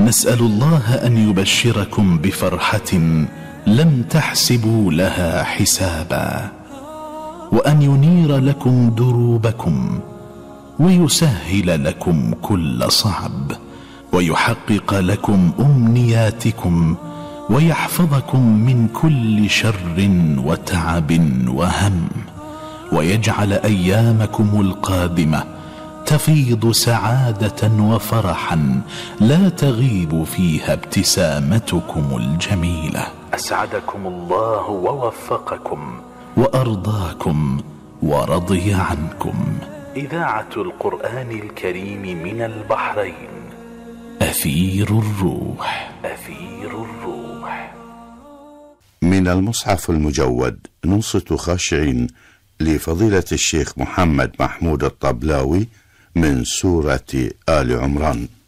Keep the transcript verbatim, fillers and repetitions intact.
نسأل الله أن يبشركم بفرحة لم تحسبوا لها حسابا، وأن ينير لكم دروبكم، ويسهل لكم كل صعب، ويحقق لكم أمنياتكم، ويحفظكم من كل شر وتعب وهم، ويجعل أيامكم القادمة تفيض سعادة وفرحا لا تغيب فيها ابتسامتكم الجميلة. أسعدكم الله ووفقكم وأرضاكم ورضي عنكم. إذاعة القرآن الكريم من البحرين، أثير الروح. أثير الروح. من المصحف المجود ننصت خاشعين لفضيلة الشيخ محمد محمود الطبلاوي من سورة آل عمران.